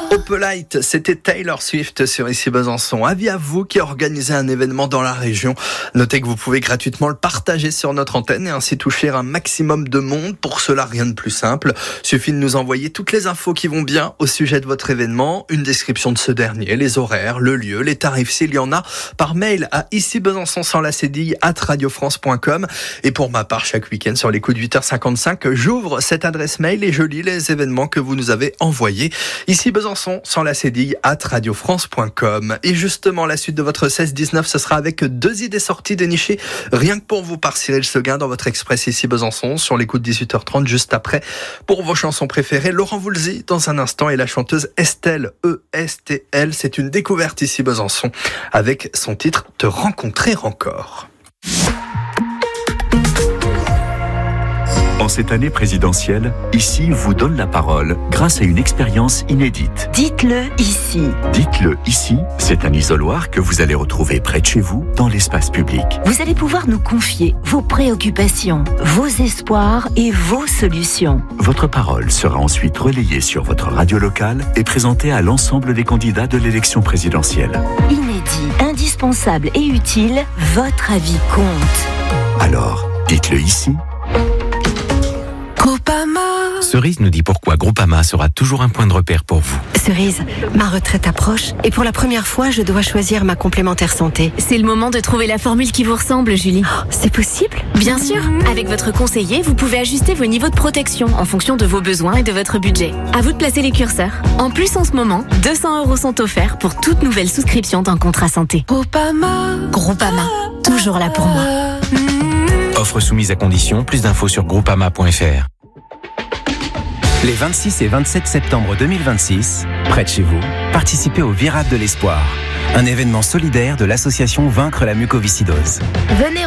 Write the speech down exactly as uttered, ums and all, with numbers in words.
Opelite, c'était Taylor Swift sur Ici Besançon. Avis à vous qui organisez un événement dans la région. Notez que vous pouvez gratuitement le partager sur notre antenne et ainsi toucher un maximum de monde. Pour cela, rien de plus simple. Suffit de nous envoyer toutes les infos qui vont bien au sujet de votre événement, une description de ce dernier, les horaires, le lieu, les tarifs s'il y en a, par mail à ici besançon sans la cédille arobase radiofrance point com. Et pour ma part, chaque week-end sur les coups de huit heures cinquante-cinq, j'ouvre cette adresse mail et je lis les événements que vous nous avez envoyés. Ici Besançon sans la cédille arobase radiofrance point com. Et justement, la suite de votre seize dix-neuf, ce sera avec deux idées sorties dénichées rien que pour vous par Cyril Seguin dans votre Express Ici Besançon sur les coups de dix-huit heures trente, juste après. Pour vos chansons préférées, Laurent Voulzy dans un instant et la chanteuse Estelle, E S T L. C'est une découverte Ici Besançon avec son titre Te rencontrer encore. En cette année présidentielle, Ici vous donne la parole grâce à une expérience inédite. Dites-le ici. Dites-le ici, c'est un isoloir que vous allez retrouver près de chez vous, dans l'espace public. Vous allez pouvoir nous confier vos préoccupations, vos espoirs et vos solutions. Votre parole sera ensuite relayée sur votre radio locale et présentée à l'ensemble des candidats de l'élection présidentielle. Inédit, indispensable et utile, votre avis compte. Alors, dites-le ici. Groupama. Cerise nous dit pourquoi Groupama sera toujours un point de repère pour vous. Cerise, ma retraite approche et pour la première fois, je dois choisir ma complémentaire santé. C'est le moment de trouver la formule qui vous ressemble, Julie. Oh, c'est possible ? Bien sûr. Avec votre conseiller, vous pouvez ajuster vos niveaux de protection en fonction de vos besoins et de votre budget. À vous de placer les curseurs. En plus, en ce moment, deux cents euros sont offerts pour toute nouvelle souscription d'un contrat santé. Groupama. Groupama, toujours là pour moi. Offre soumise à condition, plus d'infos sur groupama point f r. Les vingt-six et vingt-sept septembre deux mille vingt-six, près de chez vous, participez au Virade de l'Espoir, un événement solidaire de l'association Vaincre la mucoviscidose. Venez